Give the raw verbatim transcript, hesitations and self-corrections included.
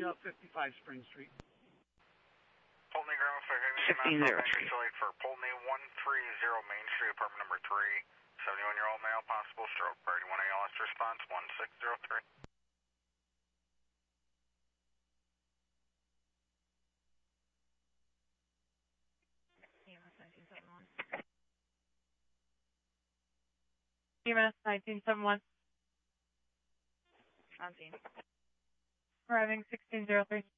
up fifty-five Spring Street. Pulteney ground fifteen zero three. for Pulteney one thirty Main Street, apartment number three. seventy-one-year-old male, possible stroke. Priority one A L S response one six zero three. E M S nineteen seventy-one. On scene. Arriving sixteen zero three.